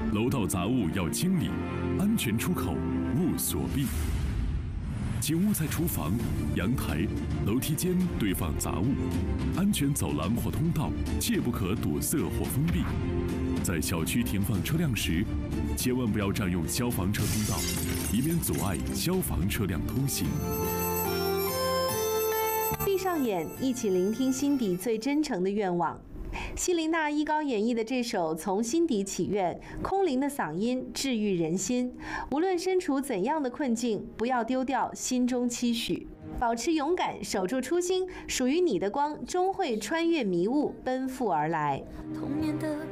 楼道杂物要清理，安全出口勿锁闭。请勿在厨房、阳台、楼梯间堆放杂物，安全走廊或通道切不可堵塞或封闭。在小区停放车辆时，千万不要占用消防车通道，以免阻碍消防车辆通行。 闭上眼，一起聆听心底最真诚的愿望。希林娜艺高演绎的这首《从心底祈愿》，空灵的嗓音治愈人心。无论身处怎样的困境，不要丢掉心中期许，保持勇敢，守住初心，属于你的光终会穿越迷雾，奔赴而来。童年的